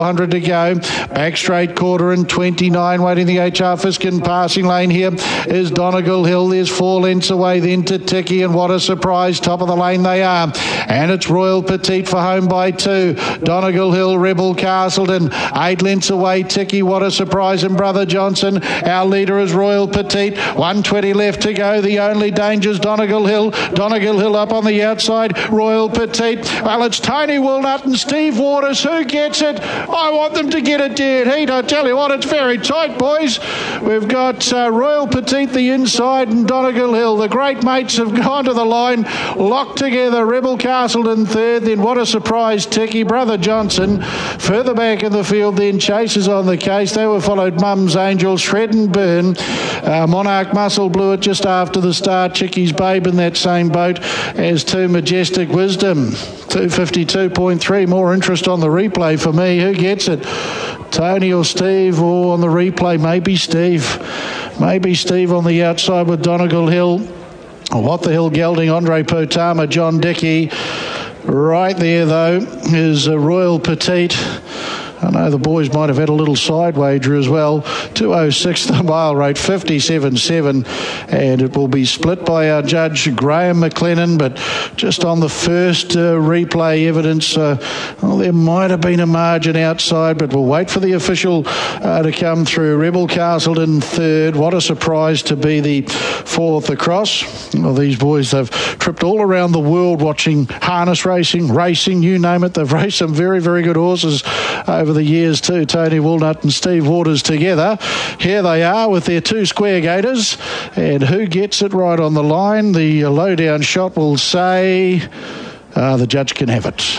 100 to go. Back straight quarter and 29 waiting the HR Fiskin passing lane here is Donegal Hill. There's 4 lengths away then to Ticky, and what a surprise, top of the lane they are. And it's Royal Petite for home by 2. Donegal Hill, Rebel Castleton, 8 lengths away Ticky, what a surprise, and Brother Johnson. Our leader is Royal Petite, 120 left to go. The only danger's Donegal Hill. Donegal Hill up on the outside, Royal Petite. Well, it's Tony Walnut and Steve Waters. Who gets it? I want them to get a dead heat. I tell you what, it's very tight, boys. We've got Royal Petite the inside and Donegal Hill. The great mates have gone to the line, locked together. Rebel Castleton third, then what a surprise, Ticky. Brother Johnson further back in the field, then Chasers on the case. They were followed Mum's Angel, Shred and Burn. Monarch Muscle blew it just after the start. Chicky's Babe in that same boat as 2 Majestic Wisdom. 252.3. More interest on the replay for me. Who gets it? Tony or Steve? Or on the replay, maybe Steve. Maybe Steve on the outside with Donegal Hill. What the Hill gelding, Andre Potama, John Dickey. Right there, though, is Royal Petite. I know the boys might have had a little side wager as well. 206 the mile rate, 57.7, and it will be split by our judge Graham McLennan. But just on the first replay evidence, there might have been a margin outside, but we'll wait for the official to come through. Rebel Castleton third. What a surprise to be the fourth across. Well, these boys have tripped all around the world watching harness racing, you name it. They've raced some very, very good horses over the years too. Tony Walnut and Steve Waters together. Here they are with their 2 square gators, and who gets it right on the line? The lowdown shot will say the judge can have it.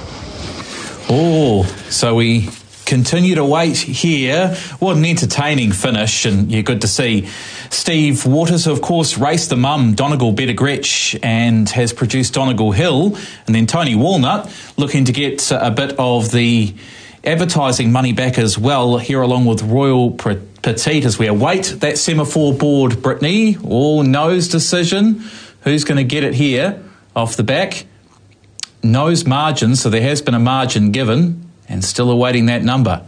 Oh, so we continue to wait here. What an entertaining finish, and you're good to see. Steve Waters, of course, raced the mum, Donegal Better Gretsch, and has produced Donegal Hill. And then Tony Walnut looking to get a bit of the advertising money back as well, here along with Royal Petite as we await that semaphore board, Brittany. All nose decision. Who's going to get it here off the back? Nose margin, so there has been a margin given, and still awaiting that number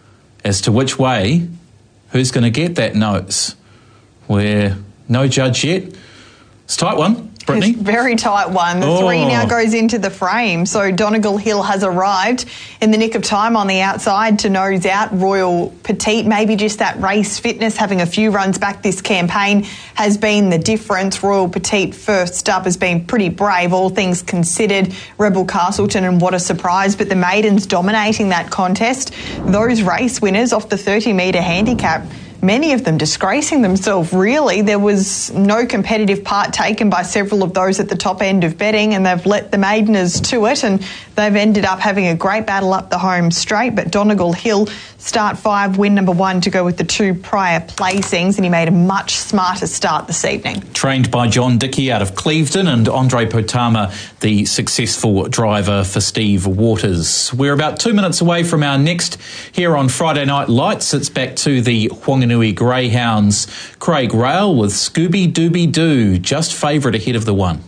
as to which way, who's going to get that nose. We're no judge yet. It's a tight one, Brittany. It's a very tight one. The 3 now goes into the frame. So Donegal Hill has arrived in the nick of time on the outside to nose out Royal Petite. Maybe just that race fitness, having a few runs back this campaign has been the difference. Royal Petite first up has been pretty brave, all things considered. Rebel Castleton, and what a surprise. But the maidens dominating that contest. Those race winners off the 30-metre handicap, many of them disgracing themselves, really. There was no competitive part taken by several of those at the top end of betting, and they've let the maideners to it, and they've ended up having a great battle up the home straight. But Donegal Hill, start 5, win number 1 to go with the 2 prior placings, and he made a much smarter start this evening. Trained by John Dickey out of Clevedon, and Andre Potama, the successful driver for Steve Waters. We're about 2 minutes away from our next here on Friday Night Lights. It's back to the Whanganui Greyhounds. Craig Rail with Scooby Dooby Doo, just favourite ahead of the 1.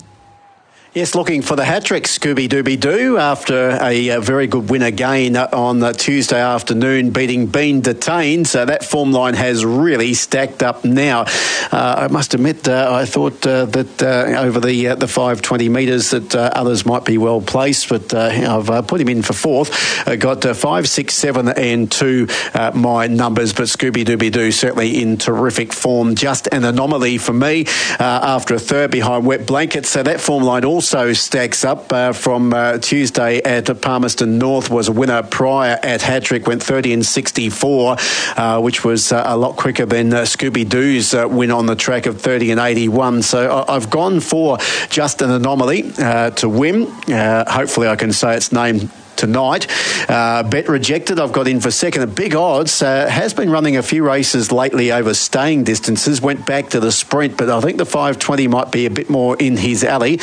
Yes, looking for the hat-trick, Scooby Dooby Doo, after a very good win again on Tuesday afternoon, beating Bean Detained. So that form line has really stacked up now. I must admit, I thought that over the 520 metres that others might be well placed, but I've put him in for fourth. Got 5, 6, 7 and 2 my numbers, but Scooby Dooby Doo certainly in terrific form. Just an anomaly for me after a third behind Wet Blanket. So that form line also stacks up from Tuesday at Palmerston North. Was a winner prior at Hattrick, went 30 and 64, which was a lot quicker than Scooby Doo's win on the track of 30 and 81. So I've gone for just an anomaly to win. Hopefully I can say its name tonight. Bet Rejected, I've got in for second at big odds. Has been running a few races lately over staying distances. Went back to the sprint, but I think the 520 might be a bit more in his alley.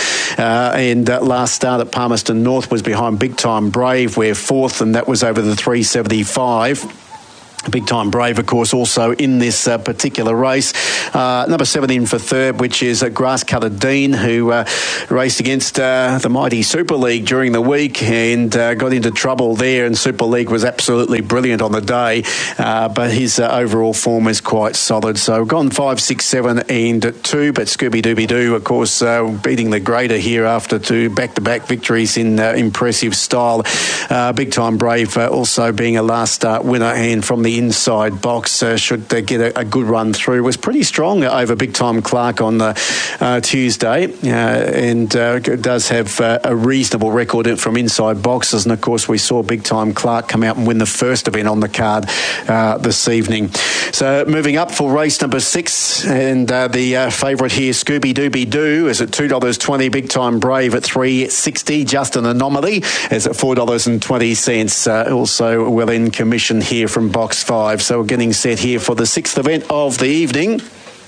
And last start at Palmerston North was behind Big Time Brave, where fourth, and that was over the 375. Big Time Brave, of course, also in this particular race. Number 7 in for third, which is Grass Coloured Dean, who raced against the mighty Super League during the week and got into trouble there, and Super League was absolutely brilliant on the day, but his overall form is quite solid. So gone 5, 6, 7 and 2, but Scooby Dooby Doo, of course, beating the Greater here after 2 back-to-back victories in impressive style. Big Time Brave also being a last start winner, and from the inside box should get a good run through. Was pretty strong over Big Time Clark on the Tuesday, and does have a reasonable record from inside boxes. And of course, we saw Big Time Clark come out and win the first event on the card this evening. So moving up for race number 6, and the favourite here, Scooby Dooby Doo, is at $2.20. Big Time Brave at $3.60. Just an Anomaly is at $4.20. Also well in commission here from box 5. So we're getting set here for the 6th event of the evening.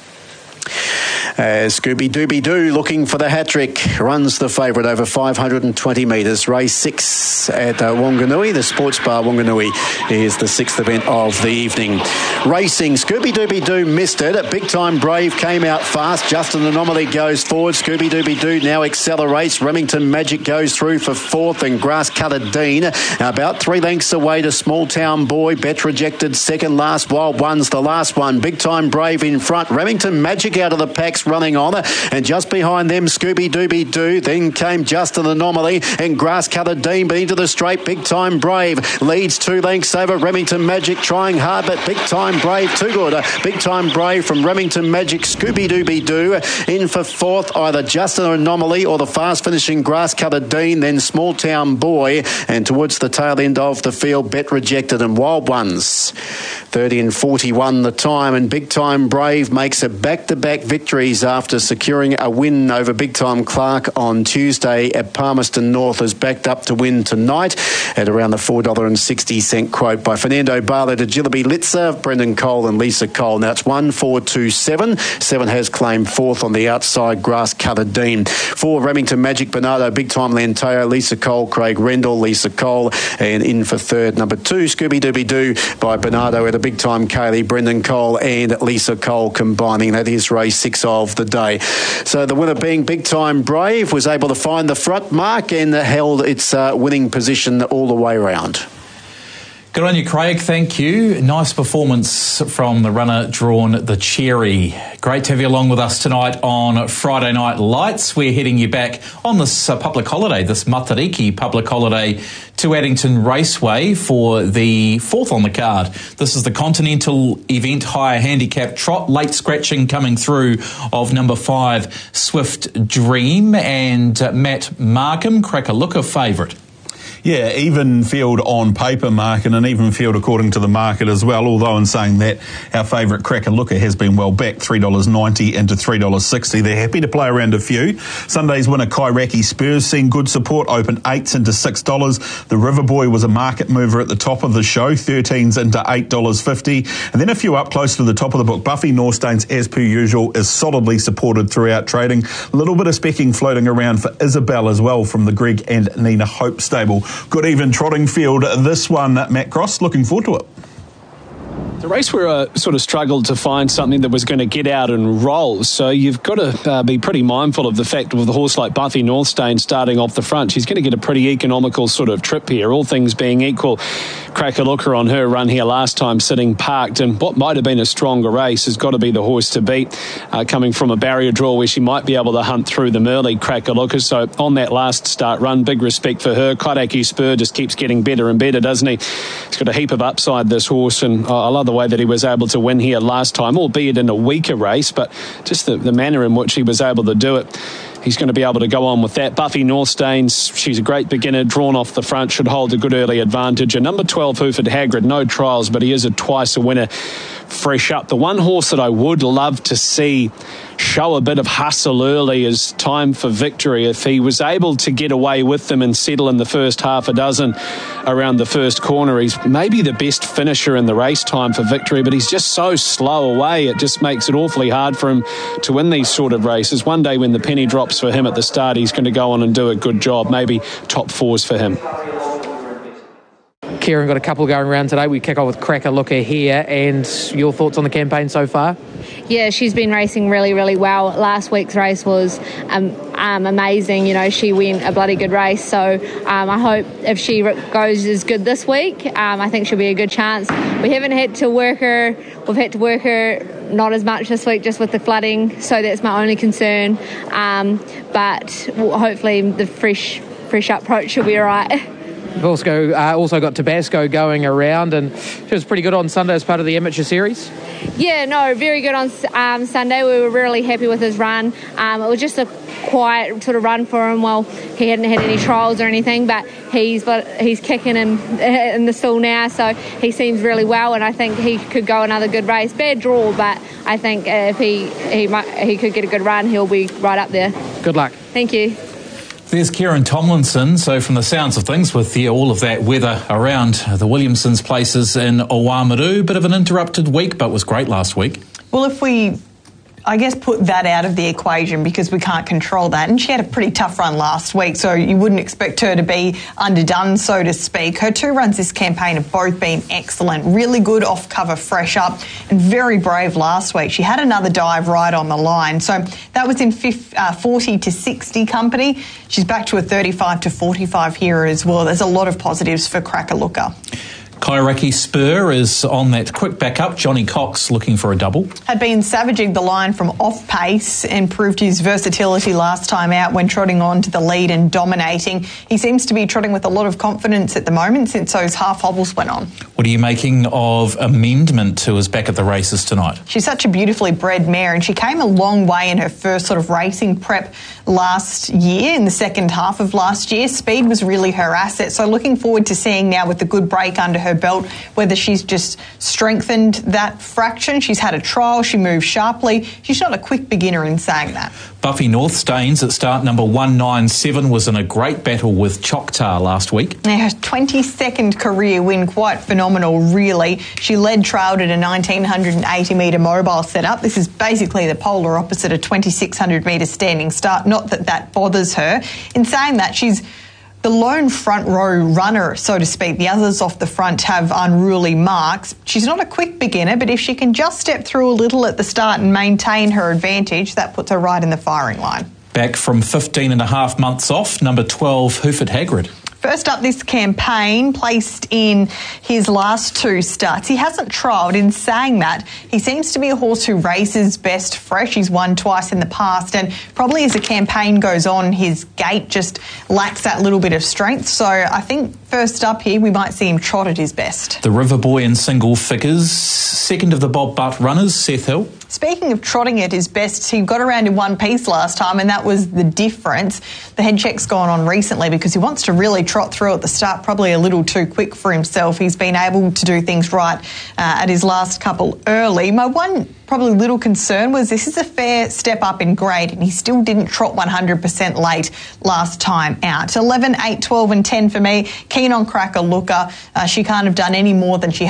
Scooby Dooby Doo looking for the hat-trick, runs the favourite over 520 metres. Race 6 at Wanganui. The Sports Bar Wanganui is the 6th event of the evening. Racing, Scooby Dooby Doo missed it. Big Time Brave came out fast. Just an Anomaly goes forward. Scooby Dooby Doo now accelerates. Remington Magic goes through for 4th, and Grass Coloured Dean about 3 lengths away to Small Town Boy. Bet Rejected second last. Wild One's the last one. Big Time Brave in front. Remington Magic out of the packs running on, and just behind them Scooby Dooby Doo. Then came Just an Anomaly and Grass Coloured Dean, but into the straight Big Time Brave leads 2 lengths over Remington Magic, trying hard, but Big Time Brave too good. Big Time Brave from Remington Magic. Scooby Dooby Doo in for 4th, either Just an Anomaly or the fast finishing Grass Coloured Dean, then Small Town Boy, and towards the tail end of the field Bet Rejected and Wild Ones. 30 and 41 the time, and Big Time Brave makes it back-to-back victories after securing a win over Big Time Clark on Tuesday at Palmerston North, is backed up to win tonight at around the $4.60 quote by Fernando Barlow to Jillaby Litzer, Brendan Cole and Lisa Cole. Now it's 1-4-2-7. 7 has claimed 4th on the outside, Grass Coloured Dean. 4, Remington Magic, Bernardo, Big Time Lanteo, Lisa Cole, Craig Rendell, Lisa Cole, and in for 3rd, number 2, Scooby Dooby Doo by Bernardo at a Big Time Kaylee, Brendan Cole and Lisa Cole combining. That is race 6 of the day. So the winner being Big Time Brave was able to find the front mark and held its winning position all the way around. Good on you, Craig. Thank you. Nice performance from the runner drawn the Cherry. Great to have you along with us tonight on Friday Night Lights. We're heading you back on this public holiday, this Matariki public holiday, to Addington Raceway for the 4th on the card. This is the Continental Event Higher Handicap Trot. Late scratching coming through of number 5, Swift Dream, and Matt Markham, Cracker-Looker favourite. Yeah, even field on paper, Mark, and an even field according to the market as well, although in saying that, our favourite Cracker-Looker has been well back, $3.90 into $3.60. They're happy to play around a few. Sunday's winner, Kairaki Spurs, seen good support, opened 8s into $6. The Riverboy was a market mover at the top of the show, 13s into $8.50. And then a few up close to the top of the book. Buffy Norstains, as per usual, is solidly supported throughout trading. A little bit of specking floating around for Isabel as well from the Greg and Nina Hope stable. Good even trotting field, this one, Matt Cross. Looking forward to it. The race where I sort of struggled to find something that was going to get out and roll, so you've got to be pretty mindful of the fact with a horse like Buffy Northstain starting off the front. She's going to get a pretty economical sort of trip here, all things being equal. Cracker-Looker on her run here last time sitting parked, and what might have been a stronger race has got to be the horse to beat, coming from a barrier draw where she might be able to hunt through them early, Cracker-Looker. So on that last start run, big respect for her. Kairaki Spur just keeps getting better and better, doesn't he? He's got a heap of upside, this horse, and I love the way that he was able to win here last time, albeit in a weaker race, but just the manner in which he was able to do it. He's going to be able to go on with that. Buffy Northstains, she's a great beginner, drawn off the front, should hold a good early advantage. And number 12, Hooford Hagrid, no trials, but he is a twice a winner, fresh up. The one horse that I would love to see show a bit of hustle early is Time for Victory. If he was able to get away with them and settle in the first half a dozen around the first corner, he's maybe the best finisher in the race, Time for Victory, but he's just so slow away. It just makes it awfully hard for him to win these sort of races. One day when the penny drops for him at the start, he's going to go on and do a good job. Maybe top 4s for him. Kieran got a couple going around today. We kick off with Cracker Looker here, and your thoughts on the campaign so far? Yeah, she's been racing really, really well. Last week's race was amazing. You know, she went a bloody good race. So I hope if she goes as good this week, I think she'll be a good chance. We haven't had to work her. We've had to work her not as much this week just with the flooding. So that's my only concern. But hopefully the fresh approach will be all right. We've also got Tabasco going around, and she was pretty good on Sunday as part of the amateur series. Yeah, no, very good on Sunday. We were really happy with his run. It was just a quiet sort of run for him. Well, he hadn't had any trials or anything, but he's kicking in the stall now, so he seems really well, and I think he could go another good race. Bad draw, but I think if he could get a good run, he'll be right up there. Good luck. Thank you. There's Kieran Tomlinson. So from the sounds of things, with all of that weather around the Williamsons' places in Oamaru, bit of an interrupted week, but was great last week. Well, if we, I guess, put that out of the equation because we can't control that. And she had a pretty tough run last week, so you wouldn't expect her to be underdone, so to speak. Her 2 runs this campaign have both been excellent. Really good off-cover fresh up and very brave last week. She had another dive right on the line. So that was in 40 to 60 company. She's back to a 35 to 45 here as well. There's a lot of positives for Cracker Looker. Kairaki Spur is on that quick back up. Johnny Cox looking for a double. Had been savaging the line from off pace and proved his versatility last time out when trotting on to the lead and dominating. He seems to be trotting with a lot of confidence at the moment since those half hobbles went on. What are you making of Amendment, who is back at the races tonight? She's such a beautifully bred mare, and she came a long way in her first sort of racing prep last year, in the second half of last year. Speed was really her asset, so looking forward to seeing now with the good break under her belt whether she's just strengthened that fraction. She's had a trial, she moves sharply. She's not a quick beginner in saying that. Buffy Northstaines at start number 197 was in a great battle with Choctaw last week. Her 22nd career win, quite phenomenal really. She led trailed at a 1980 metre mobile setup. This is basically the polar opposite of 2600 metre standing start. Not that that bothers her. In saying that, she's the lone front row runner, so to speak. The others off the front have unruly marks. She's not a quick beginner, but if she can just step through a little at the start and maintain her advantage, that puts her right in the firing line. Back from 15 and a half months off, number 12, Hoofert Hagrid. First up this campaign, placed in his last 2 starts. He hasn't trialled. In saying that, he seems to be a horse who races best fresh. He's won twice in the past, and probably as the campaign goes on, his gait just lacks that little bit of strength. So I think first up here, we might see him trot at his best. The River Boy in single figures, second of the Bob Butt runners, Seth Hill. Speaking of trotting at his best, he got around in one piece last time, and that was the difference. The head check's gone on recently because he wants to really trot through at the start, probably a little too quick for himself. He's been able to do things right at his last couple early. My one probably little concern was this is a fair step up in grade, and he still didn't trot 100% late last time out. 11, 8, 12 and 10 for me. Keen on Cracker Looker. She can't have done any more than she